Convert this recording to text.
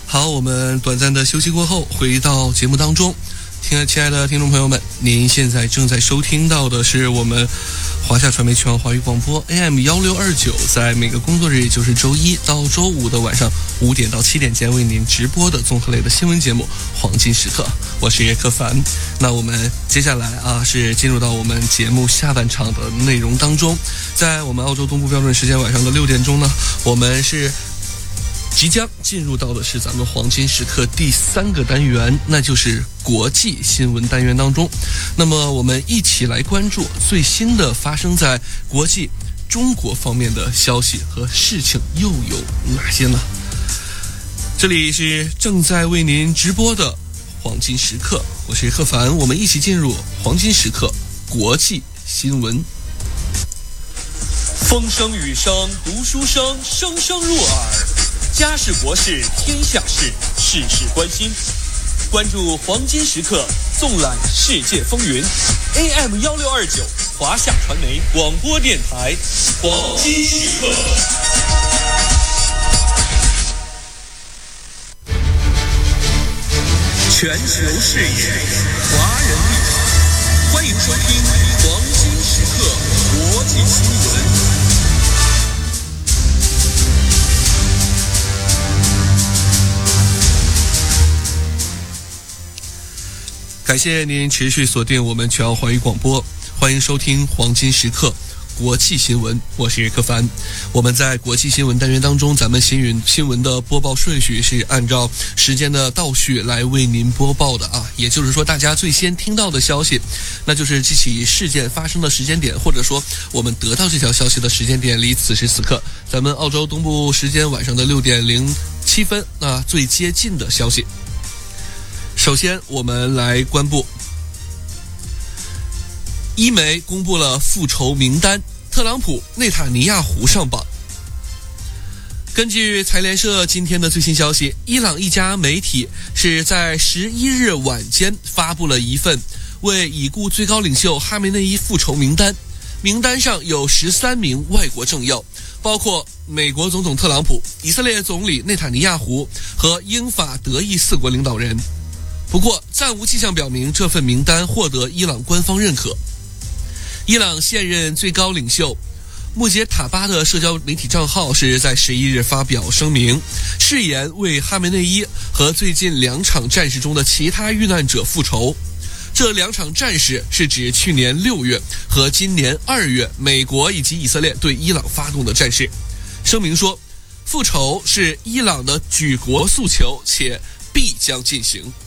好，我们短暂的休息过后，回到节目当中。亲爱的听众朋友们，您现在正在收听到的是我们华夏传媒全华语广播 AM1629，在每个工作日，也就是周一到周五的晚上5点到7点间为您直播的综合类的新闻节目《黄金时刻》，我是柯凡。那我们接下来是进入到我们节目下半场的内容当中。在我们澳洲东部标准时间晚上的6点钟呢，我们是即将进入到的是咱们黄金时刻第3个单元，那就是国际新闻单元当中。那么我们一起来关注最新的发生在国际中国方面的消息和事情又有哪些呢？这里是正在为您直播的黄金时刻，我是柯凡，我们一起进入黄金时刻国际新闻。 风声雨声读书声，声声入耳。家事国事天下事，事事关心。关注黄金时刻，纵览世界风云。AM1629华夏传媒广播电台，黄金时刻。全球视野，华人立场，欢迎收听黄金时刻国际新闻。 感谢您持续锁定我们全澳华语广播，欢迎收听黄金时刻国际新闻，我是柯凡。我们在国际新闻单元当中，咱们新闻的播报顺序是按照时间的倒序来为您播报的也就是说大家最先听到的消息，那就是这起事件发生的时间点，或者说我们得到这条消息的时间点离此时此刻咱们澳洲东部时间晚上的6点07分最接近的消息。首先我们来关注伊媒公布了复仇名单，特朗普、内塔尼亚胡上榜。根据财联社今天的最新消息，伊朗一家媒体是在11日晚间发布了一份为已故最高领袖哈梅内伊复仇名单，名单上有13名外国政要，包括美国总统特朗普、以色列总理内塔尼亚胡和英法德意4国领导人。不过暂无迹象表明这份名单获得伊朗官方认可。伊朗现任最高领袖穆杰塔巴的社交媒体账号是在11日发表声明，誓言为哈梅内伊和最近2场战事中的其他遇难者复仇。这2场战事是指去年6月和今年2月美国以及以色列对伊朗发动的战事。声明说，复仇是伊朗的举国诉求且必将进行。